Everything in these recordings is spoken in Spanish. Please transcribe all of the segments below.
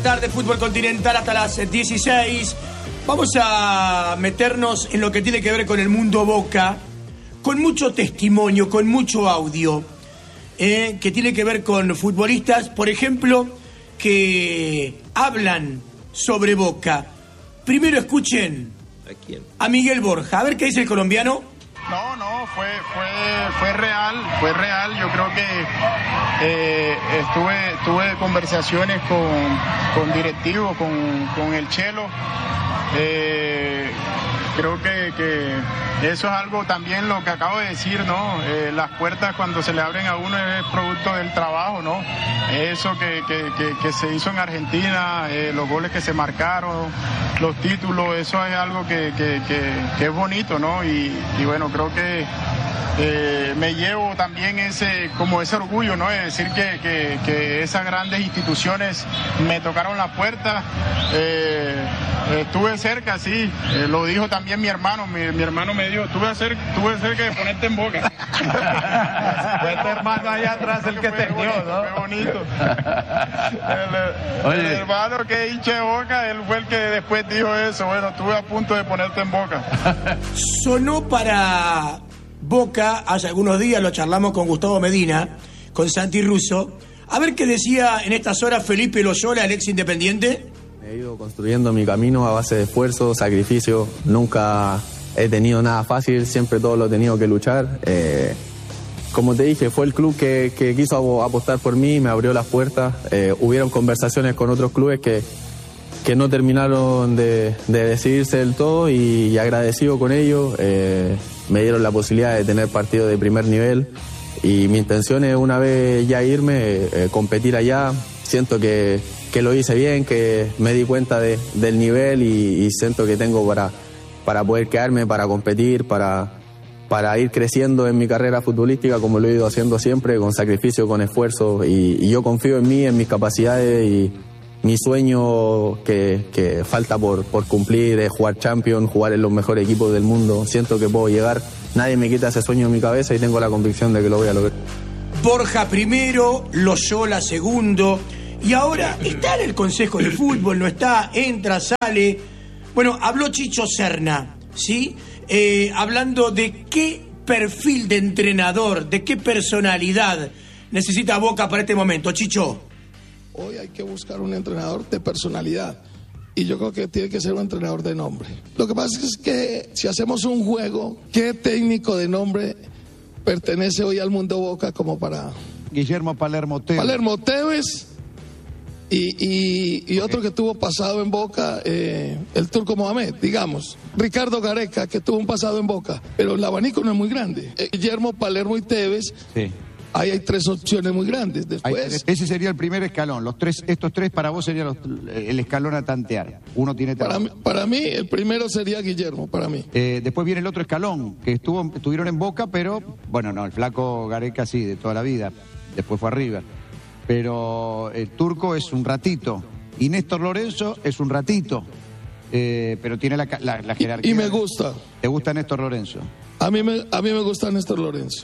Tarde Fútbol Continental hasta las 16. Vamos a meternos en lo que tiene que ver con el mundo Boca, con mucho testimonio, con mucho audio, que tiene que ver con futbolistas, por ejemplo, que hablan sobre Boca. Primero escuchen a Miguel Borja, a ver qué dice el colombiano. No, fue real. Yo creo que tuve conversaciones con directivos, con el Chelo. Creo que eso es algo también lo que acabo de decir, ¿no? Las puertas cuando se le abren a uno es producto del trabajo, ¿no? Eso que se hizo en Argentina, los goles que se marcaron, los títulos, eso es algo que es bonito, ¿no? Y bueno, creo que me llevo también ese orgullo, ¿no? De decir que esas grandes instituciones me tocaron la puerta. Estuve cerca, sí, lo dijo también mi hermano. Mi hermano me dijo, tuve cerca de ponerte en Boca. Fue tu hermano allá atrás el que te dio, ¿no? Fue bonito. El hermano que hinche de Boca, él fue el que después dijo eso. Bueno, estuve a punto de ponerte en Boca. Sonó para Boca hace algunos días, lo charlamos con Gustavo Medina, con Santi Russo. A ver qué decía en estas horas Felipe Loyola, el ex Independiente. He ido construyendo mi camino a base de esfuerzo, sacrificio. Nunca he tenido nada fácil, siempre todo lo he tenido que luchar. Como te dije, fue el club que quiso apostar por mí, me abrió las puertas. Hubieron conversaciones con otros clubes que no terminaron de decidirse del todo y agradecido con ellos. Me dieron la posibilidad de tener partidos de primer nivel y mi intención es una vez ya irme, competir allá. Siento que lo hice bien, que me di cuenta del nivel y siento que tengo para poder quedarme, para competir, para ir creciendo en mi carrera futbolística como lo he ido haciendo siempre, con sacrificio, con esfuerzo y yo confío en mí, en mis capacidades y mi sueño que falta por cumplir es jugar Champions, jugar en los mejores equipos del mundo. Siento que puedo llegar, nadie me quita ese sueño en mi cabeza y tengo la convicción de que lo voy a lograr. Borja primero, Loyola segundo. Y ahora está en el Consejo de Fútbol, no está, entra, sale. Bueno, habló Chicho Serna, ¿sí? Hablando de qué perfil de entrenador, de qué personalidad necesita Boca para este momento. Chicho. Hoy hay que buscar un entrenador de personalidad. Y yo creo que tiene que ser un entrenador de nombre. Lo que pasa es que si hacemos un juego, ¿qué técnico de nombre pertenece hoy al mundo Boca como para...? Guillermo Palermo Tevez. Palermo Tevez. Y otro que tuvo pasado en Boca, el Turco Mohamed, digamos. Ricardo Gareca, que tuvo un pasado en Boca, pero el abanico no es muy grande. Guillermo, Palermo y Tevez, sí. Ahí hay tres opciones muy grandes. Después, ese sería el primer escalón. Estos tres para vos serían el escalón a tantear. Uno tiene para mí, el primero sería Guillermo, para mí. Después viene el otro escalón, que estuvieron en Boca, pero, bueno, no, el flaco Gareca sí, de toda la vida. Después fue a River. Pero el Turco es un ratito y Néstor Lorenzo es un ratito, pero tiene la jerarquía. Y me gusta. ¿Te gusta Néstor Lorenzo? A mí me gusta Néstor Lorenzo.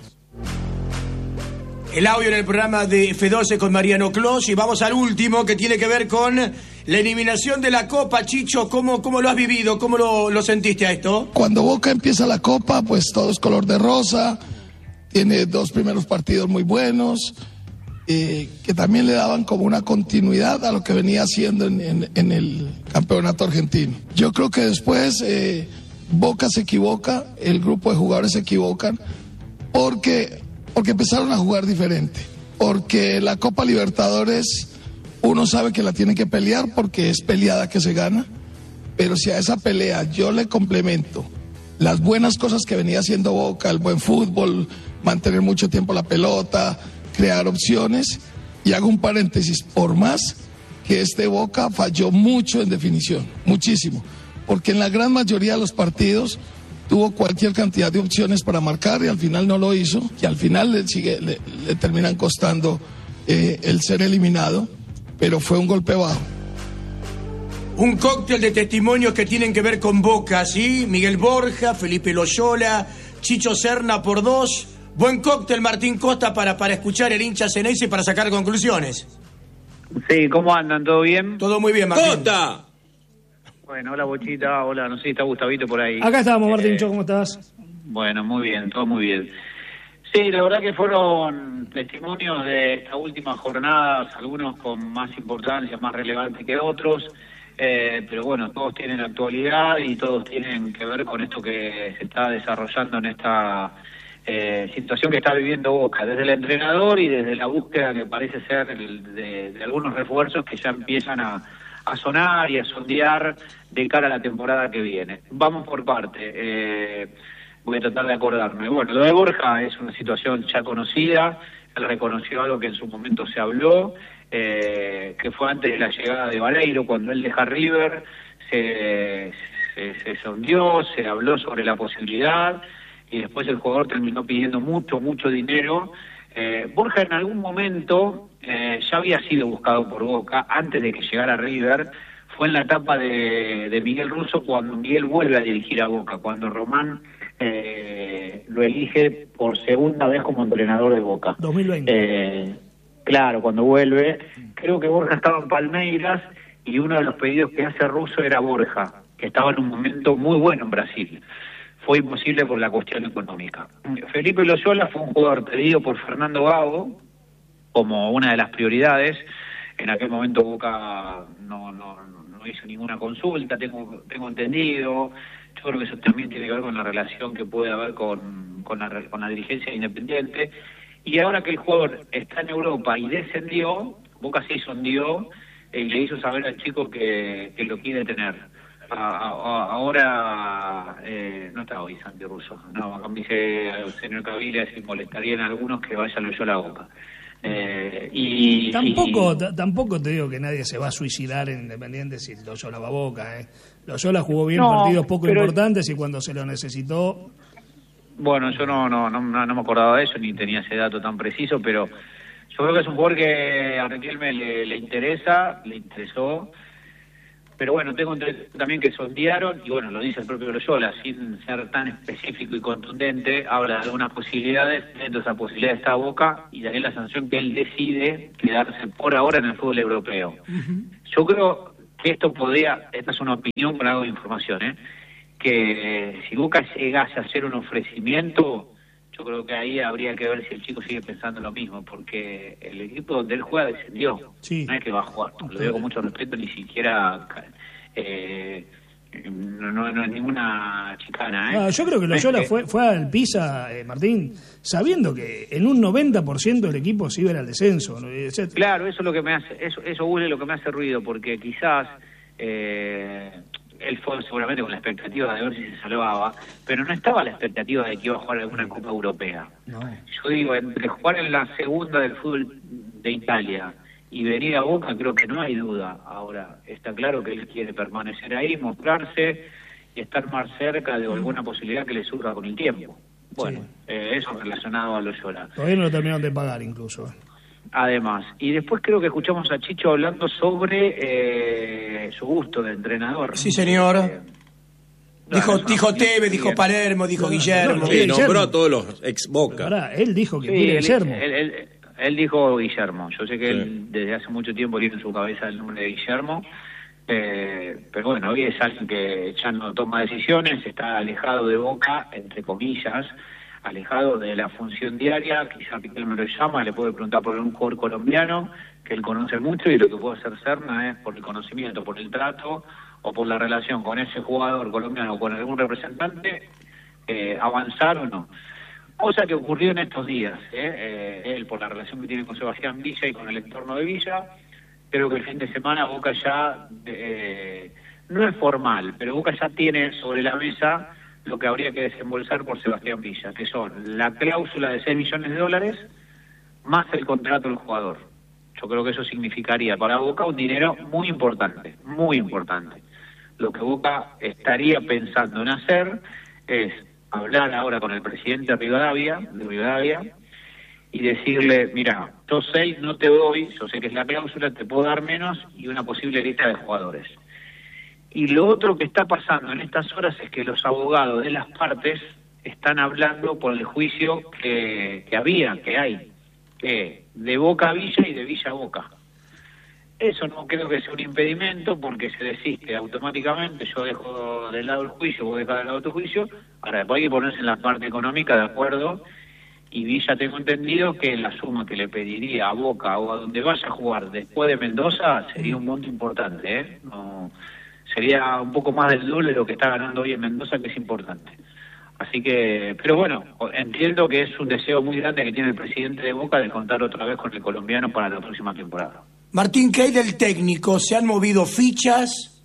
El audio en el programa de F12 con Mariano Clos y vamos al último que tiene que ver con la eliminación de la Copa. Chicho, ¿cómo lo has vivido? ¿Cómo lo sentiste a esto? Cuando Boca empieza la Copa, pues todo es color de rosa, tiene 2 primeros partidos muy buenos. Que también le daban como una continuidad a lo que venía haciendo en el campeonato argentino. Yo creo que después Boca se equivoca, el grupo de jugadores se equivocan, porque empezaron a jugar diferente. Porque la Copa Libertadores uno sabe que la tiene que pelear porque es peleada que se gana, pero si a esa pelea yo le complemento las buenas cosas que venía haciendo Boca, el buen fútbol, mantener mucho tiempo la pelota, crear opciones, y hago un paréntesis, por más que Boca falló mucho en definición, muchísimo, porque en la gran mayoría de los partidos tuvo cualquier cantidad de opciones para marcar y al final no lo hizo, y al final le terminan costando el ser eliminado, pero fue un golpe bajo. Un cóctel de testimonios que tienen que ver con Boca, ¿sí? Miguel Borja, Felipe Loyola, Chicho Serna por 2... Buen cóctel, Martín Costa, para escuchar el hincha Ceneice y para sacar conclusiones. Sí, ¿cómo andan? ¿Todo bien? Todo muy bien, Martín. ¡Cota! Bueno, hola Bochita, hola, no sé si está Gustavito por ahí. Acá estamos, Martín, ¿cómo estás? Bueno, muy bien, todo muy bien. Sí, la verdad que fueron testimonios de esta última jornada, algunos con más importancia, más relevante que otros, pero bueno, todos tienen actualidad y todos tienen que ver con esto que se está desarrollando en esta situación que está viviendo Boca, desde el entrenador y desde la búsqueda que parece ser de algunos refuerzos que ya empiezan a sonar y a sondear de cara a la temporada que viene. Vamos por parte. Voy a tratar de acordarme. Bueno, lo de Borja es una situación ya conocida. Él reconoció algo que en su momento se habló, que fue antes de la llegada de Vareiro, cuando él deja River, se sondeó, se habló sobre la posibilidad, y después el jugador terminó pidiendo mucho dinero. Borja en algún momento ya había sido buscado por Boca antes de que llegara a River. Fue en la etapa de Miguel Russo, cuando Miguel vuelve a dirigir a Boca, cuando Román lo elige por segunda vez como entrenador de Boca. 2020. Claro, cuando vuelve. Creo que Borja estaba en Palmeiras y uno de los pedidos que hace Russo era Borja, que estaba en un momento muy bueno en Brasil. Fue imposible por la cuestión económica. Felipe Loyola fue un jugador pedido por Fernando Gago como una de las prioridades. En aquel momento Boca no hizo ninguna consulta, tengo entendido. Yo creo que eso también tiene que ver con la relación que puede haber con la dirigencia Independiente. Y ahora que el jugador está en Europa y descendió, Boca sí sondeó y le hizo saber al chico que lo quiere tener. Ahora no está hoy Santi Russo. No, acá me dice el señor Cavila si molestarían a algunos que vaya Loyola a Boca. Tampoco te digo que nadie se va a suicidar en Independiente si Loyola va a Boca. Loyola jugó bien partidos poco importantes y cuando se lo necesitó. Bueno, yo no me acordaba de eso ni tenía ese dato tan preciso, pero yo creo que es un jugador que a Riquelme le interesó. Pero bueno, tengo también que sondearon, y bueno, lo dice el propio Loyola, sin ser tan específico y contundente, habla de algunas posibilidades, dentro de esa posibilidad está Boca, y de ahí la sanción que él decide quedarse por ahora en el fútbol europeo. Yo creo que esta es una opinión con algo de información, que si Boca llegase a hacer un ofrecimiento, yo creo que ahí habría que ver si el chico sigue pensando lo mismo, porque el equipo donde él juega descendió, no es que va a jugar, lo digo con mucho respeto, ni siquiera no es ninguna chicana. Yo creo que Loyola fue al Pisa, Martín, sabiendo que en un 90% del equipo se iba al descenso. Claro, eso es lo que me hace, eso huele lo que me hace ruido, porque quizás él fue seguramente con la expectativa de ver si se salvaba, pero no estaba la expectativa de que iba a jugar alguna Copa Europea. No. Yo digo, entre jugar en la segunda del fútbol de Italia y venir a Boca, creo que no hay duda. Ahora, está claro que él quiere permanecer ahí, mostrarse y estar más cerca de alguna posibilidad que le surja con el tiempo. Bueno, eso relacionado a Loyola. Todavía no lo terminaron de pagar incluso. Además, y después creo que escuchamos a Chicho hablando sobre su gusto de entrenador. Sí, señor. Dijo Tevez, dijo Palermo, dijo Guillermo. Sí, nombró a todos los ex Boca. Él dijo que quiere Guillermo. Él dijo Guillermo. Yo sé que él desde hace mucho tiempo tiene en su cabeza el nombre de Guillermo. Pero bueno, hoy es alguien que ya no toma decisiones, está alejado de Boca, entre comillas, alejado de la función diaria. Quizá Riquelme lo llama, le puede preguntar por un jugador colombiano que él conoce mucho, y lo que puede hacer Serna es por el conocimiento, por el trato o por la relación con ese jugador colombiano o con algún representante, avanzar o no. Cosa que ocurrió en estos días, él por la relación que tiene con Sebastián Villa y con el entorno de Villa. Creo que el fin de semana Boca ya, no es formal, pero Boca ya tiene sobre la mesa lo que habría que desembolsar por Sebastián Villa, que son la cláusula de $6 millones más el contrato del jugador. Yo creo que eso significaría para Boca un dinero muy importante, muy importante. Lo que Boca estaría pensando en hacer es hablar ahora con el presidente de Rivadavia, y decirle, mira, yo 6 no te doy, yo sé que es la cláusula, te puedo dar menos y una posible lista de jugadores. Y lo otro que está pasando en estas horas es que los abogados de las partes están hablando por el juicio que hay, de Boca a Villa y de Villa a Boca. Eso no creo que sea un impedimento porque se desiste automáticamente. Yo dejo de lado el juicio, vos dejás de lado tu juicio. Ahora después hay que ponerse en la parte económica de acuerdo. Y Villa, tengo entendido que la suma que le pediría a Boca o a donde vaya a jugar después de Mendoza sería un monto importante, ¿eh? No, sería un poco más del doble de lo que está ganando hoy en Mendoza, que es importante. Así que, pero bueno, entiendo que es un deseo muy grande que tiene el presidente de Boca de contar otra vez con el colombiano para la próxima temporada. Martín, ¿qué hay del técnico? ¿Se han movido fichas?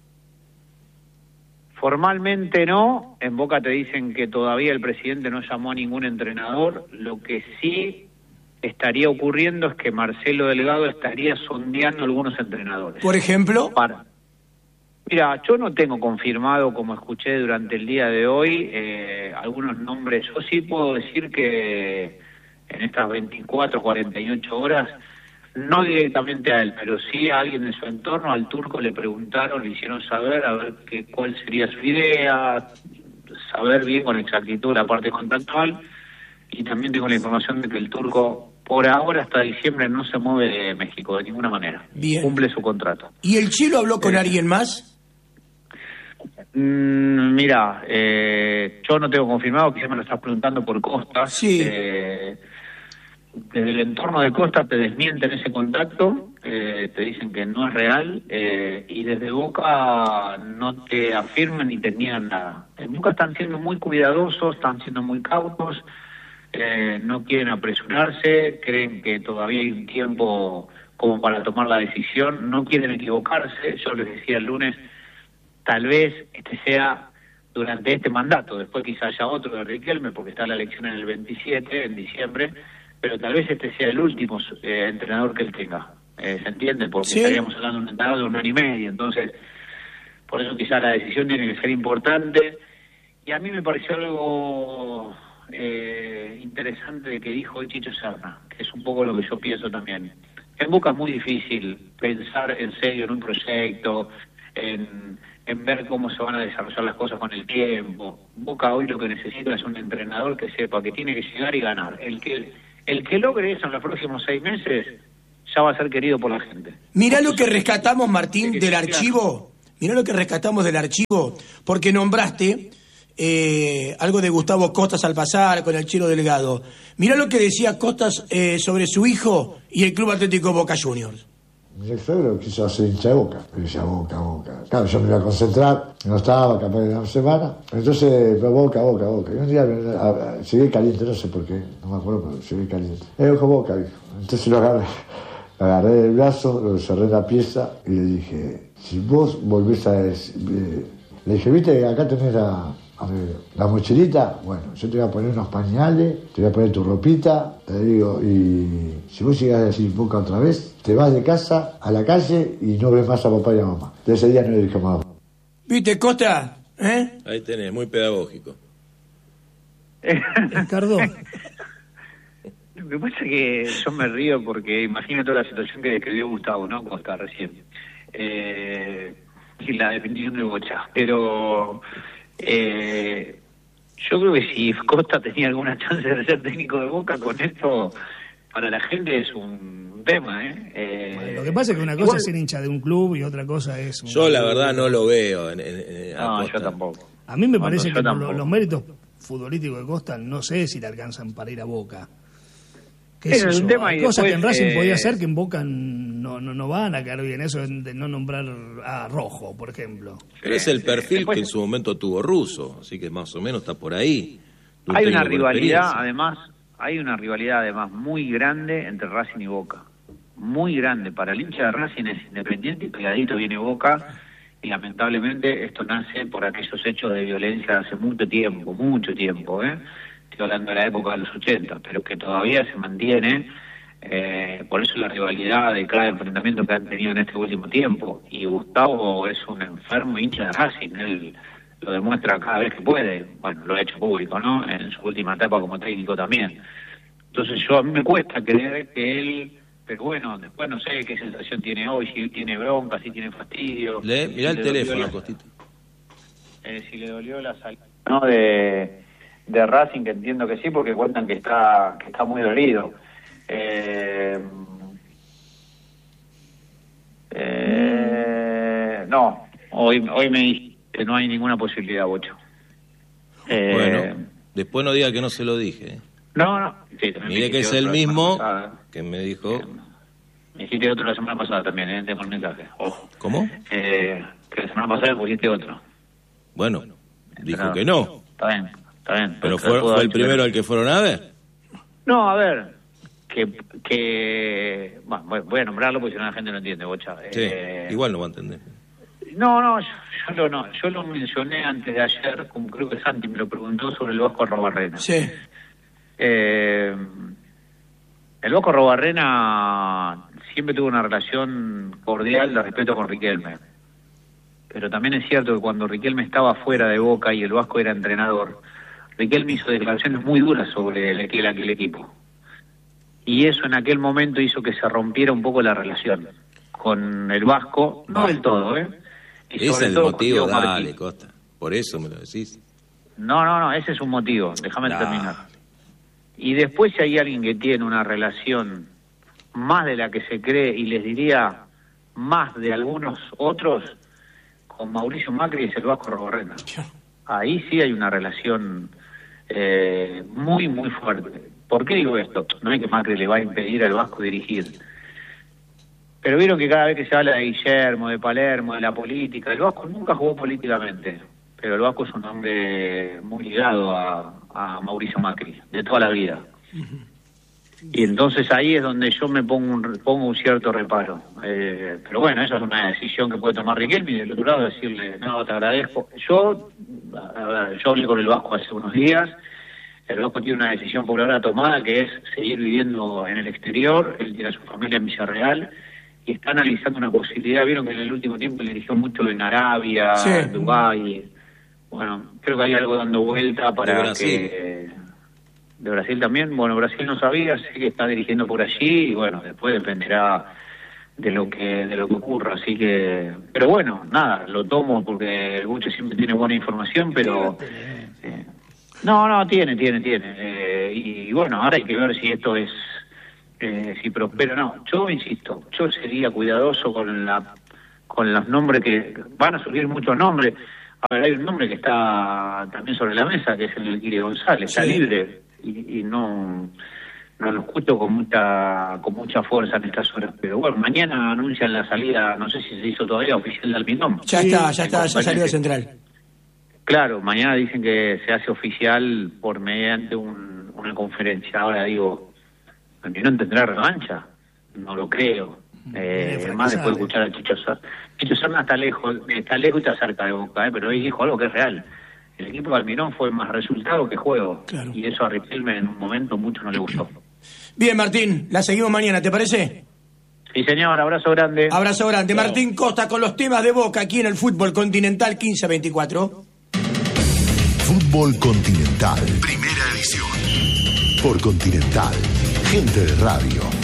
Formalmente no, en Boca te dicen que todavía el presidente no llamó a ningún entrenador. Lo que sí estaría ocurriendo es que Marcelo Delgado estaría sondeando algunos entrenadores. ¿Por ejemplo? Mira, yo no tengo confirmado, como escuché durante el día de hoy, algunos nombres. Yo sí puedo decir que en estas 24, 48 horas, no directamente a él, pero sí a alguien de su entorno, al Turco le preguntaron, le hicieron saber a ver cuál sería su idea, saber bien con exactitud la parte contractual, y también tengo la información de que el Turco por ahora hasta diciembre no se mueve de México de ninguna manera. Bien. Cumple su contrato. ¿Y el Chilo habló con alguien más? Mira, yo no tengo confirmado, quizás me lo estás preguntando por Costa. Sí. Desde el entorno de Costa te desmienten ese contacto, te dicen que no es real, y desde Boca no te afirman ni te niegan nada. En Boca están siendo muy cuidadosos, están siendo muy cautos, no quieren apresurarse, creen que todavía hay un tiempo como para tomar la decisión, no quieren equivocarse. Yo les decía el lunes, tal vez este sea durante este mandato, después quizá haya otro de Riquelme, porque está la elección en el 27, en diciembre, pero tal vez este sea el último entrenador que él tenga. ¿Se entiende? Porque sí, estaríamos hablando de un entrenador de 1 año y medio, entonces por eso quizá la decisión tiene que ser importante. Y a mí me pareció algo interesante que dijo hoy Chicho Serna, que es un poco lo que yo pienso también. En Boca es muy difícil pensar en serio en un proyecto, en ver cómo se van a desarrollar las cosas con el tiempo. Boca hoy lo que necesita es un entrenador que sepa que tiene que llegar y ganar. El que logre eso en los próximos 6 meses ya va a ser querido por la gente. Mirá lo que rescatamos, Martín, del archivo. Mirá lo que rescatamos del archivo, porque nombraste algo de Gustavo Costas al pasar con el Chilo Delgado. Mirá lo que decía Costas sobre su hijo y el Club Atlético Boca Juniors. Mi ex suegro quiso hacer hincha de Boca, pero decía Boca. Claro, yo me iba a concentrar, no estaba, capaz de una semana. Entonces, Boca. Y un día llegué caliente, no sé por qué, no me acuerdo, pero llegué caliente. Ojo, Boca, dijo. Entonces lo agarré del brazo, lo cerré en la pieza y le dije, si vos volvés a decir... le dije, viste que acá tenés la mochilita, bueno, yo te voy a poner unos pañales, te voy a poner tu ropita, te digo, y si vos llegas a decir Boca otra vez, te vas de casa a la calle y no ves más a papá y a mamá. De ese día no le dije más. ¿Viste, Costa? Ahí tenés, muy pedagógico. Ricardo. Lo que pasa es que yo me río porque imagino toda la situación que describió Gustavo, ¿no? Costa recién. Y la definición de Bocha. Pero... yo creo que si Costa tenía alguna chance de ser técnico de Boca, con esto para la gente es un tema, Bueno, lo que pasa es que una cosa es ser hincha de un club y otra cosa es... Yo la verdad no lo veo. No, yo tampoco. A mí me parece que los méritos futbolísticos de Costa no sé si le alcanzan para ir a Boca. Es un tema. Hay cosas que en Racing podía hacer que en Boca no van a caer bien. Eso de no nombrar a Rojo, por ejemplo. Pero es el perfil que en su momento tuvo Russo, así que más o menos está por ahí. Hay una rivalidad, además, muy grande entre Racing y Boca. Muy grande. Para el hincha de Racing es Independiente y pegadito viene Boca. Y lamentablemente esto nace por aquellos hechos de violencia hace mucho tiempo, Estoy hablando de la época de los 80, pero que todavía se mantiene. Por eso la rivalidad de cada enfrentamiento que han tenido en este último tiempo. Y Gustavo es un enfermo hincha de Racing, él lo demuestra cada vez que puede. Bueno, lo ha hecho público, ¿no? En su última etapa como técnico también. Entonces a mí me cuesta creer que él... Pero bueno, después no sé qué sensación tiene hoy, si tiene bronca, si tiene fastidio. Mirá el teléfono, Costito. Si le dolió la salida, ¿no? De Racing, que entiendo que sí, porque cuentan que está muy dolido. No, hoy me dijiste que no hay ninguna posibilidad, Bocho. Bueno, después no diga que no se lo dije. No. Sí, mire que es el mismo que me dijo... Me dijiste otro la semana pasada también, tengo el mensaje. Ojo. ¿Cómo? Que la semana pasada pusiste otro. Bueno, dijo que no. Está bien. ¿Pero fue el primero al que fueron a ver? No, a ver, bueno, voy a nombrarlo porque si no la gente no entiende, Bocha. Sí, igual no va a entender. No, yo lo mencioné antes de ayer, como creo que Santi me lo preguntó, sobre el Vasco Arrobarrena. Sí. El Vasco Arrobarrena siempre tuvo una relación cordial de respeto con Riquelme. Pero también es cierto que cuando Riquelme estaba fuera de Boca y el Vasco era entrenador, Riquelme hizo declaraciones muy duras sobre aquel equipo. Y eso en aquel momento hizo que se rompiera un poco la relación con el Vasco, no del todo, Y ese es el motivo, dale, Costa. Por eso me lo decís. No, ese es un motivo, déjame terminar. Y después si hay alguien que tiene una relación más de la que se cree, y les diría más de algunos otros, con Mauricio Macri, es el Vasco Arrobarrena. Ahí sí hay una relación muy, muy fuerte. ¿Por qué digo esto? No es que Macri le va a impedir al Vasco dirigir. Pero vieron que cada vez que se habla de Guillermo, de Palermo, de la política, el Vasco nunca jugó políticamente, pero el Vasco es un hombre muy ligado a Mauricio Macri, de toda la vida. Y entonces ahí es donde yo me pongo un cierto reparo. Pero bueno, esa es una decisión que puede tomar Riquelme, y del otro lado decirle, no, te agradezco. Yo hablé con el Vasco hace unos días. El Vasco tiene una decisión por ahora tomada, que es seguir viviendo en el exterior. Él tiene a su familia en Villarreal y está analizando una posibilidad. Vieron que en el último tiempo le dirigió mucho en Arabia, sí, en Dubái. Bueno, creo que hay algo dando vuelta para que... ¿De Brasil también? Bueno, Brasil no sabía, sé que está dirigiendo por allí y bueno, después dependerá de lo que ocurra, así que... Pero bueno, nada, lo tomo porque el Buche siempre tiene buena información, pero... No, tiene. Y bueno, ahora hay que ver si esto es... si prospera o no. Yo insisto, yo sería cuidadoso con los nombres que... Van a surgir muchos nombres. A ver, hay un nombre que está también sobre la mesa, que es el de Kire González, está libre. Y no lo escucho con mucha fuerza en estas horas, pero bueno, mañana anuncian la salida, no sé si se hizo todavía, oficial de Alpindón. Ya salió de Central. Claro, mañana dicen que se hace oficial por mediante una conferencia. Ahora digo, ¿Alpindón tendrá revancha? No lo creo. Además después de escuchar a Chicho Serna está lejos y está cerca de Boca, pero hoy dijo algo que es real. El equipo de Almirón fue más resultado que juego. Claro. Y eso a Riquelme en un momento mucho no le gustó. Bien, Martín, la seguimos mañana, ¿te parece? Sí, señor, abrazo grande. Abrazo grande. Claro. Martín Costa con los temas de Boca aquí en el Fútbol Continental 15-24. Fútbol Continental, primera edición. Por Continental, gente de radio.